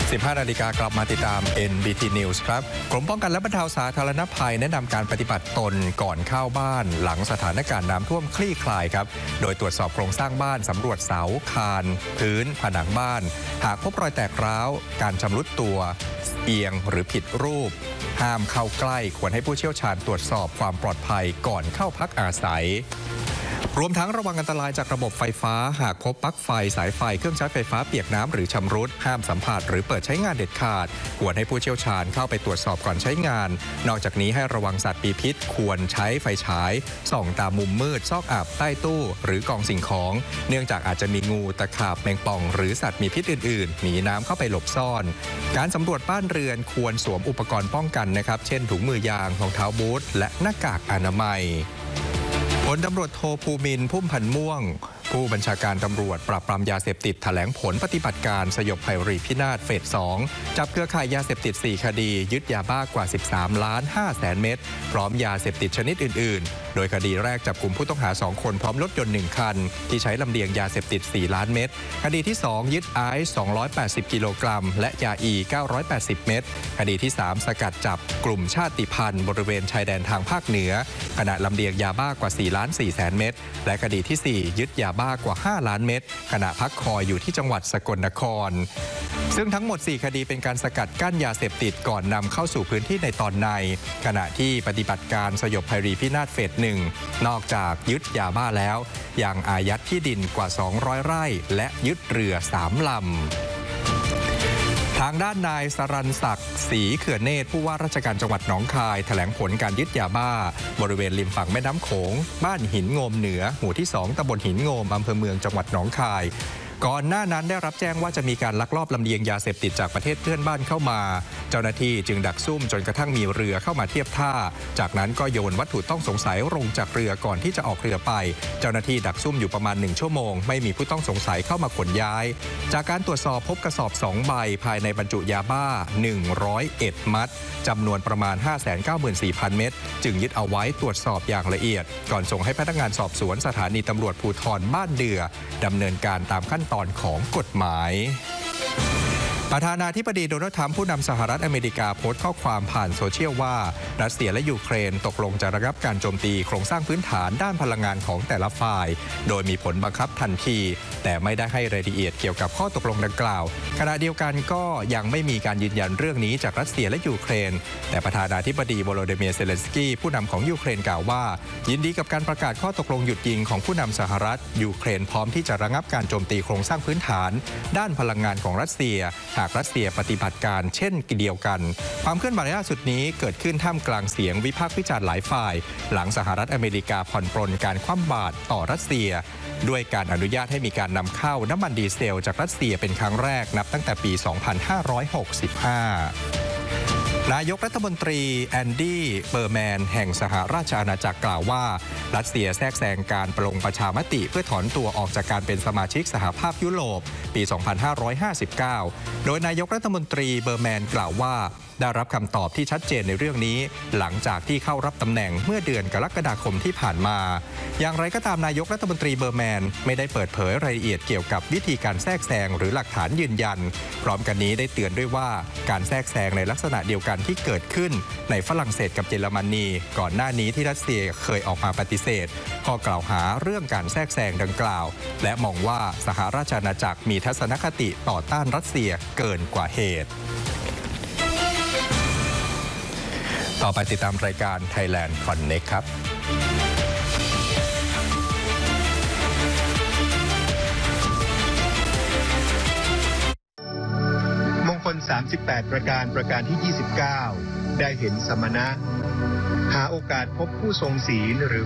15 นาฬิกากลับมาติดตาม NBT News ครับกรมป้องกันและบรรเทาสาธารณภัยแนะนำการปฏิบัติตนก่อนเข้าบ้านหลังสถานการณ์น้ำท่วมคลี่คลายครับโดยตรวจสอบโครงสร้างบ้านสำรวจเสาคานพื้นผนังบ้านหากพบรอยแตกร้าวการชำรุดตัวเอียงหรือผิดรูปห้ามเข้าใกล้ควรให้ผู้เชี่ยวชาญตรวจสอบความปลอดภัยก่อนเข้าพักอาศัยรวมทั้งระวังอันตรายจากระบบไฟฟ้าหากพบปลั๊กไฟสายไฟเครื่องใช้ไฟฟ้าเปียกน้ำหรือชำรุดห้ามสัมผัสหรือเปิดใช้งานเด็ดขาดควรให้ผู้เชี่ยวชาญเข้าไปตรวจสอบก่อนใช้งานนอกจากนี้ให้ระวังสัตว์มีพิษควรใช้ไฟฉายส่องตามมุมมืดซอกอับใต้ตู้หรือกองสิ่งของเนื่องจากอาจจะมีงูตะขาบแมงป่องหรือสัตว์มีพิษอื่นๆหนีน้ำเข้าไปหลบซ่อนการสำรวจบ้านเรือนควรสวมอุปกรณ์ป้องกันนะครับเช่นถุงมือยางรองเท้าบูทและหน้ากากอนามัยพลตำรวจโทภูมินทร์ พุ่มพันธ์ม่วงผู้บัญชาการตำรวจปราบปรามยาเสพติดแถลงผลปฏิบัติการสยบภัยรีพินาศเฟส 2จับเครือข่ายยาเสพติด4คดียึดยาบ้ากว่า 13.5 ล้านเม็ดพร้อมยาเสพติดชนิดอื่นๆโดยคดีแรกจับกลุ่มผู้ต้องหา2คนพร้อมรถยนต์1คันที่ใช้ลำเลียงยาเสพติด4 ล้านเม็ดคดีที่2ยึดไอซ์280กิโลกรัมและยาอี980เม็ดคดีที่3สกัดจับกลุ่มชาติพันธุ์บริเวณชายแดนทางภาคเหนือขณะลำเลียงยาบ้ากว่า4.4 ล้านเม็ดและคดีที่4ยึดยาบ้ากว่า5 ล้านเม็ดขณะพักคอยอยู่ที่จังหวัดสกลนครซึ่งทั้งหมด4คดีเป็นการสกัดกั้นยาเสพติดก่อนนำเข้าสู่พื้นที่ในตอนในขณะที่ปฏิบัติการสยบภัยรีพินาศเฟส 1นอกจากยึดยาบ้าแล้วยังอายัดที่ดินกว่า200 ไร่และยึดเรือ3 ลำทางด้านนายสรัญศักดิ์ศรีเขื่อนเนตรผู้ว่าราชการจังหวัดหนองคายแถลงผลการยึดยาบ้าบริเวณริมฝั่งแม่น้ำโขงบ้านหินโงมเหนือหมู่ที่2ตำบลหินโงมอำเภอเมืองจังหวัดหนองคายก่อนหน้านั้นได้รับแจ้งว่าจะมีการลักลอบลำเลียงยาเสพติดจากประเทศเพื่อนบ้านเข้ามาเจ้าหน้าที่จึงดักซุ่มจนกระทั่งมีเรือเข้ามาเทียบท่าจากนั้นก็โยนวัตถุต้องสงสัยลงจากเรือก่อนที่จะออกเรือไปเจ้าหน้าที่ดักซุ่มอยู่ประมาณ1 ชั่วโมงไม่มีผู้ต้องสงสัยเข้ามาขนย้ายจากการตรวจสอบพบกระสอบ2 ใบภายในบรรจุยาบ้า101 มัดจำนวนประมาณ 594,000 เม็ดจึงยึดเอาไว้ตรวจสอบอย่างละเอียดก่อนส่งให้พนักงานสอบสวนสถานีตำรวจภูธรบ้านเดือดำเนินการตามขั้นตอนของกฎหมายประธานาธิบดีโดนัลด์ทรัมป์ผู้นำสหรัฐอเมริกาโพสต์ข้อความผ่านโซเชียลว่ารัสเซียและยูเครนตกลงจะระงับการโจมตีโครงสร้างพื้นฐานด้านพลังงานของแต่ละฝ่ายโดยมีผลบังคับทันทีแต่ไม่ได้ให้รายละเอียดเกี่ยวกับข้อตกลงดังกล่าวขณะเดียวกันก็ยังไม่มีการยืนยันเรื่องนี้จากรัสเซียและยูเครนแต่ประธานาธิบดีโวโลดิเมียร์ เซเลนสกี้ผู้นำของยูเครนกล่าวว่ายินดีกับการประกาศข้อตกลงหยุดยิงของผู้นำสหรัฐยูเครนพร้อมที่จะระงับการโจมตีโครงสร้างพื้นฐานด้านพลังงานของรัสเซียหากรัสเซียปฏิบัติการเช่นเดียวกันความเคลื่อนไหวล่าสุดนี้เกิดขึ้นท่ามกลางเสียงวิพากษ์วิจารณ์หลายฝ่ายหลังสหรัฐอเมริกาผ่อนปรนการคว่ำบาตรต่อรัสเซียด้วยการอนุญาตให้มีการนำเข้าน้ำมันดีเซลจากรัสเซียเป็นครั้งแรกนับตั้งแต่ปี 2565 นายกรัฐมนตรีแอนดี้เบอร์แมนแห่งสหราชอาณาจักรกล่าวว่ารัสเซียแทรกแซงการลงประชามติเพื่อถอนตัวออกจากการเป็นสมาชิกสหภาพยุโรปปี 2559 โดยนายกรัฐมนตรีเบอร์แมนกล่าวว่าได้รับคำตอบที่ชัดเจนในเรื่องนี้หลังจากที่เข้ารับตำแหน่งเมื่อเดือนกรกฎาคมที่ผ่านมาอย่างไรก็ตามนายกรัฐมนตรีเบอร์แมนไม่ได้เปิดเผยรายละเอียดเกี่ยวกับวิธีการแทรกแซงหรือหลักฐานยืนยันพร้อมกันนี้ได้เตือนด้วยว่าการแทรกแซงในลักษณะเดียวกันที่เกิดขึ้นในฝรั่งเศสกับเยอรมนีก่อนหน้านี้ที่รัสเซียเคยออกมาปฏิเสธข้อกล่าวหาเรื่องการแทรกแซงดังกล่าวและมองว่าสหราชอาณาจักรมีทัศนคติต่อต้านรัสเซียเกินกว่าเหตุต่อไปติดตามรายการ Thailand Connect ครับมงคล 38 ประการที่ 29 ได้เห็นสมณะหาโอกาสพบผู้ทรงศีลหรือ